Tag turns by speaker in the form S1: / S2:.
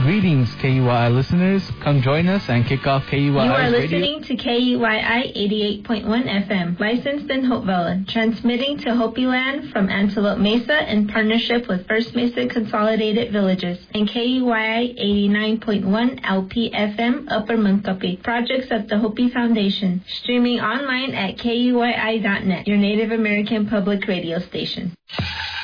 S1: Greetings, KUYI listeners. Come join us and kick off KUYI.
S2: You are listening to KUYI 88.1 FM, licensed in Hopevilla, transmitting to Hopi Land from Antelope Mesa in partnership with First Mesa Consolidated Villages, and KUYI 89.1 LP FM, Upper Munkapi, projects of the Hopi Foundation, streaming online at KUYI.net, your Native American public radio station.